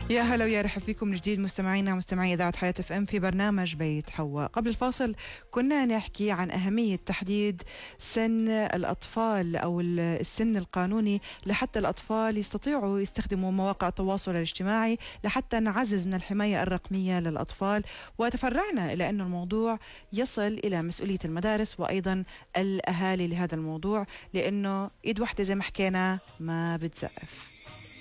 يا هلا ويا رحب فيكم من جديد مستمعينا مستمعي إذاعة حياة اف ام في برنامج بيت حواء. قبل الفاصل كنا نحكي عن أهمية تحديد سن الأطفال أو السن القانوني لحتى الأطفال يستطيعوا يستخدموا مواقع التواصل الاجتماعي لحتى نعزز من الحماية الرقمية للأطفال، وتفرعنا إلى أن الموضوع يصل إلى مسؤولية المدارس وأيضا الأهالي لهذا الموضوع، لأنه إيد واحدة زي ما حكينا ما بتزقف.